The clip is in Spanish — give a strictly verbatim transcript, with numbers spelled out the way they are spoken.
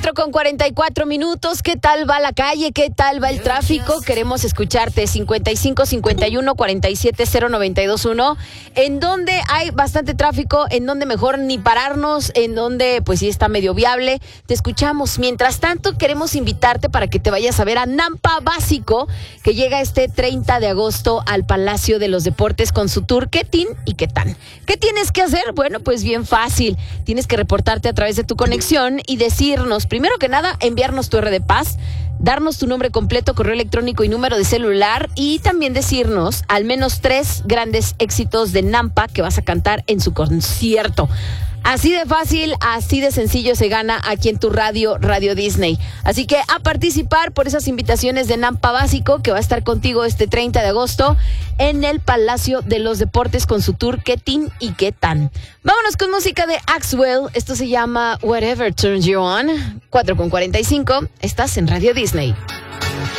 cuatro con cuarenta y cuatro minutos. ¿Qué tal va la calle? ¿Qué tal va el tráfico? Queremos escucharte. cincuenta y cinco cincuenta y uno cuarenta y siete cero noventa y dos uno. ¿En donde hay bastante tráfico? ¿En donde mejor ni pararnos? ¿En donde pues sí está medio viable? Te escuchamos. Mientras tanto, queremos invitarte para que te vayas a ver a Nampa Básico, que llega este treinta de agosto al Palacio de los Deportes con su tour ¿Qué tin y qué tan? ¿Qué tienes que hacer? Bueno, pues bien fácil. Tienes que reportarte a través de tu conexión y decirnos, primero que nada, enviarnos tu R de Paz, darnos tu nombre completo, correo electrónico y número de celular, y también decirnos al menos tres grandes éxitos de Nampa que vas a cantar en su concierto. Así de fácil, así de sencillo se gana aquí en tu radio, Radio Disney. Así que a participar por esas invitaciones de Nampa Básico, que va a estar contigo este treinta de agosto en el Palacio de los Deportes con su tour ¿Qué tin y qué tan? Vámonos con música de Axwell. Esto se llama Whatever Turns You On. cuatro con cuarenta y cinco. Estás en Radio Disney.